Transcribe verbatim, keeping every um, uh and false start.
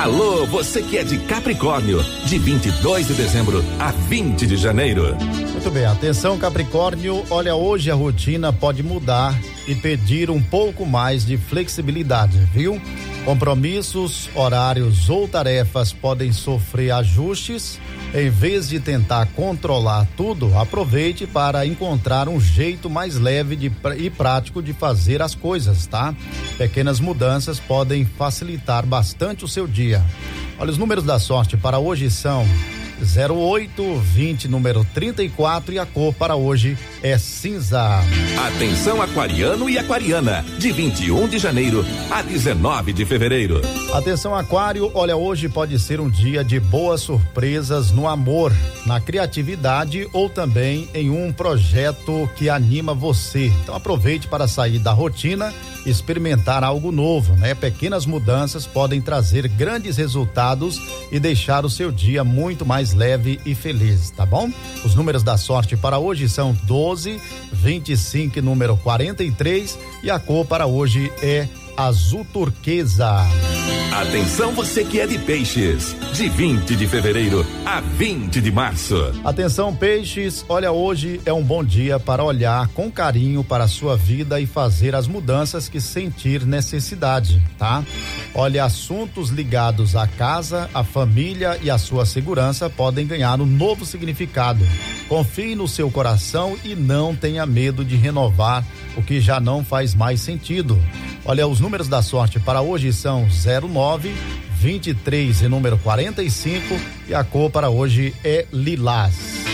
Alô, você que é de Capricórnio, de vinte e dois de dezembro a vinte de janeiro. Muito bem, atenção Capricórnio, olha, hoje a rotina pode mudar e pedir um pouco mais de flexibilidade, viu? Compromissos, horários ou tarefas podem sofrer ajustes. Em vez de tentar controlar tudo, aproveite para encontrar um jeito mais leve de, e prático de fazer as coisas, tá? Pequenas mudanças podem facilitar bastante o seu dia. Olha, os números da sorte para hoje são zero oito, vinte, número trinta e quatro, e a cor para hoje é cinza. Atenção aquariano e aquariana, de vinte e um de janeiro a dezenove de fevereiro. Atenção aquário, olha, hoje pode ser um dia de boas surpresas no amor, na criatividade ou também em um projeto que anima você. Então aproveite para sair da rotina, experimentar algo novo, né? Pequenas mudanças podem trazer grandes resultados e deixar o seu dia muito mais leve e feliz, tá bom? Os números da sorte para hoje são doze, vinte e cinco, número quarenta e três, e a cor para hoje é azul turquesa. Atenção você que é de peixes, de vinte de fevereiro a vinte de março. Atenção peixes, olha, hoje é um bom dia para olhar com carinho para a sua vida e fazer as mudanças que sentir necessidade, tá? Olha, assuntos ligados à casa, à família e à sua segurança podem ganhar um novo significado. Confie no seu coração e não tenha medo de renovar o que já não faz mais sentido. Olha, os números da sorte para hoje são zero nove, vinte e três e número quarenta e cinco, e a cor para hoje é lilás.